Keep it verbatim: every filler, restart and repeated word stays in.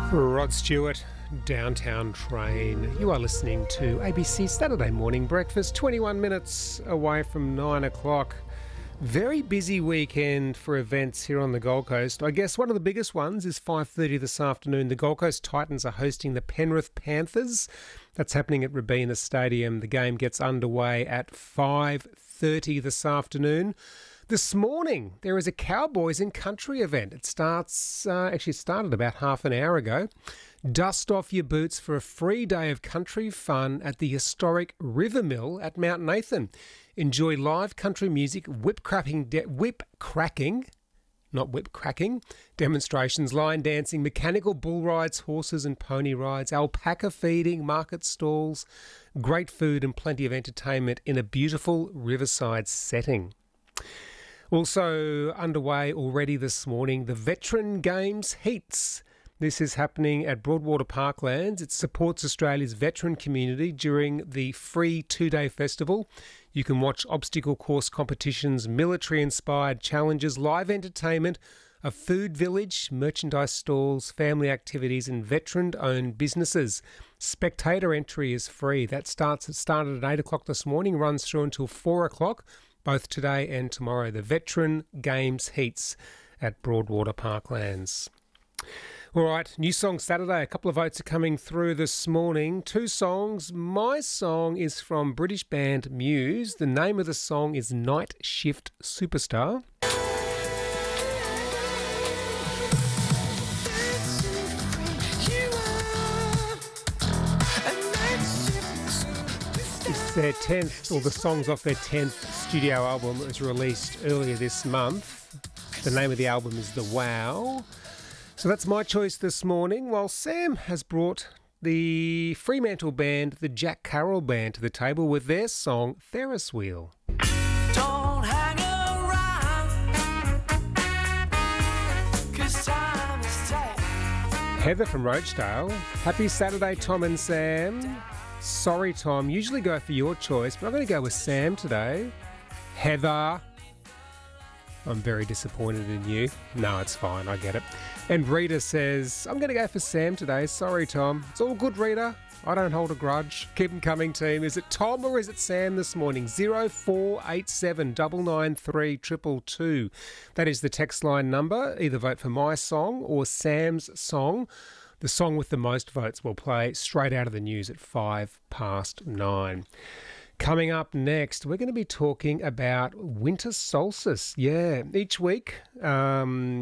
Rod Stewart, Downtown Train. You are listening to A B C Saturday Morning Breakfast, twenty-one minutes away from nine o'clock. Very busy weekend for events here on the Gold Coast. I guess one of the biggest ones is five thirty this afternoon. The Gold Coast Titans are hosting the Penrith Panthers. That's happening at Robina Stadium. The game gets underway at five thirty this afternoon. This morning, there is a Cowboys in Country event. It starts, uh, actually started about half an hour ago. Dust off your boots for a free day of country fun at the historic River Mill at Mount Nathan. Enjoy live country music, whip cracking, de- whip cracking, not whip cracking, demonstrations, line dancing, mechanical bull rides, horses and pony rides, alpaca feeding, market stalls, great food and plenty of entertainment in a beautiful riverside setting. Also underway already this morning, the Veteran Games Heats. This is happening at Broadwater Parklands. It supports Australia's veteran community during the free two-day festival. You can watch obstacle course competitions, military-inspired challenges, live entertainment, a food village, merchandise stalls, family activities and veteran-owned businesses. Spectator entry is free. That starts. It started at eight o'clock this morning, runs through until four o'clock. Both today and tomorrow, the Veteran Games Heats at Broadwater Parklands. All right, New Song Saturday. A couple of votes are coming through this morning. Two songs. My song is from British band Muse. The name of the song is Night Shift Superstar. Their tenth, or the songs off their tenth studio album that was released earlier this month. The name of the album is The Wow. So that's my choice this morning, while Sam has brought the Fremantle band, the Jack Carroll Band, to the table with their song Ferris Wheel. Don't hang around, 'cause time is tight. Heather from Roachdale. Happy Saturday, Tom and Sam. Sorry, Tom. Usually go for your choice, but I'm going to go with Sam today. Heather. I'm very disappointed in you. No, it's fine. I get it. And Rita says, I'm going to go for Sam today. Sorry, Tom. It's all good, Rita. I don't hold a grudge. Keep them coming, team. Is it Tom or is it Sam this morning? zero four eight seven nine nine three two two two. That is the text line number. Either vote for my song or Sam's song. The song with the most votes will play straight out of the news at five past nine. Coming up next, we're going to be talking about winter solstice. Yeah, each week, um,